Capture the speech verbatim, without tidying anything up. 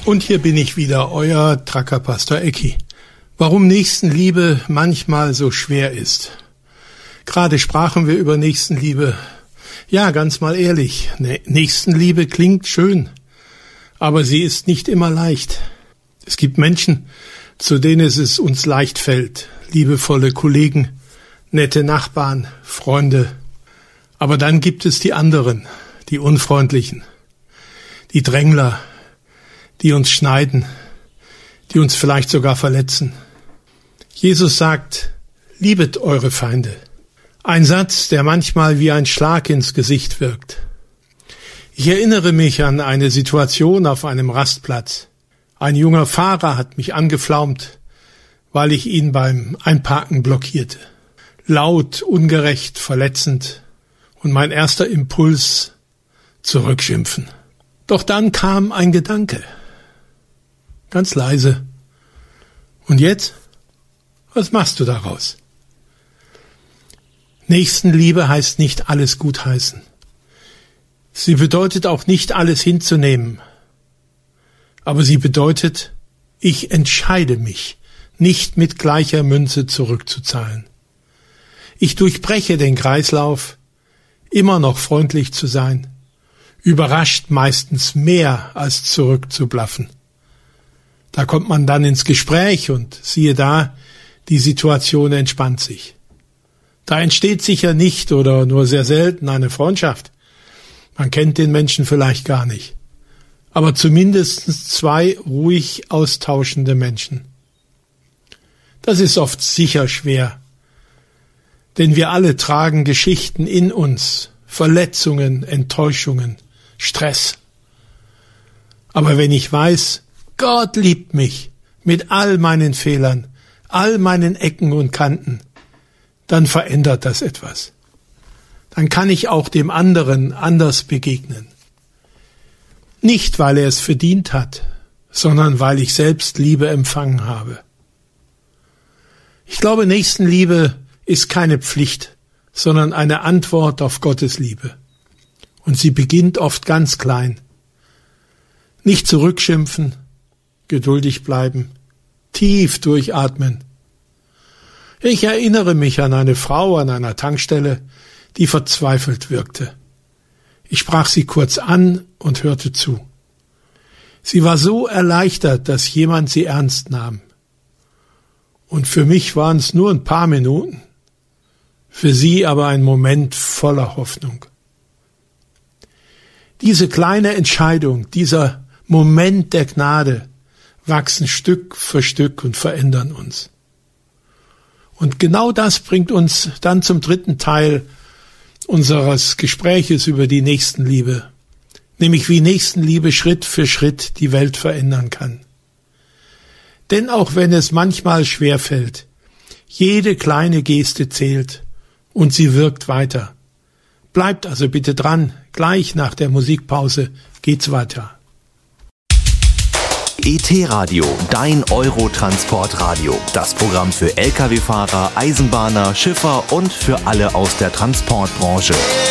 Und hier bin ich wieder, euer Trackerpastor Ecki. Warum Nächstenliebe manchmal so schwer ist. Gerade sprachen wir über Nächstenliebe. Ja, ganz mal ehrlich, Nächstenliebe klingt schön, aber sie ist nicht immer leicht. Es gibt Menschen, zu denen es uns leicht fällt, liebevolle Kollegen, nette Nachbarn, Freunde. Aber dann gibt es die anderen, die Unfreundlichen, die Drängler, die uns schneiden, die uns vielleicht sogar verletzen. Jesus sagt, liebet eure Feinde. Ein Satz, der manchmal wie ein Schlag ins Gesicht wirkt. Ich erinnere mich an eine Situation auf einem Rastplatz. Ein junger Fahrer hat mich angeflaumt, weil ich ihn beim Einparken blockierte. Laut, ungerecht, verletzend und mein erster Impuls, zurückschimpfen. Doch dann kam ein Gedanke. Ganz leise. Und jetzt? Was machst du daraus? Nächstenliebe heißt nicht alles gutheißen. Sie bedeutet auch nicht alles hinzunehmen. Aber sie bedeutet, ich entscheide mich, nicht mit gleicher Münze zurückzuzahlen. Ich durchbreche den Kreislauf, immer noch freundlich zu sein, überrascht meistens mehr als zurückzublaffen. Da kommt man dann ins Gespräch und siehe da, die Situation entspannt sich. Da entsteht sicher nicht oder nur sehr selten eine Freundschaft. Man kennt den Menschen vielleicht gar nicht. Aber zumindest zwei ruhig austauschende Menschen. Das ist oft sicher schwer. Denn wir alle tragen Geschichten in uns, Verletzungen, Enttäuschungen, Stress. Aber wenn ich weiß, Gott liebt mich mit all meinen Fehlern, all meinen Ecken und Kanten, dann verändert das etwas. Dann kann ich auch dem anderen anders begegnen. Nicht, weil er es verdient hat, sondern weil ich selbst Liebe empfangen habe. Ich glaube, Nächstenliebe ist keine Pflicht, sondern eine Antwort auf Gottes Liebe. Und sie beginnt oft ganz klein. Nicht zurückschimpfen, geduldig bleiben, tief durchatmen. Ich erinnere mich an eine Frau an einer Tankstelle, die verzweifelt wirkte. Ich sprach sie kurz an und hörte zu. Sie war so erleichtert, dass jemand sie ernst nahm. Und für mich waren es nur ein paar Minuten, für sie aber ein Moment voller Hoffnung. Diese kleine Entscheidung, dieser Moment der Gnade, wachsen Stück für Stück und verändern uns. Und genau das bringt uns dann zum dritten Teil unseres Gespräches über die Nächstenliebe, nämlich wie Nächstenliebe Schritt für Schritt die Welt verändern kann. Denn auch wenn es manchmal schwerfällt, jede kleine Geste zählt und sie wirkt weiter. Bleibt also bitte dran, gleich nach der Musikpause geht's weiter. E T-Radio, dein Eurotransportradio. Das Programm für L K W-Fahrer, Eisenbahner, Schiffer und für alle aus der Transportbranche.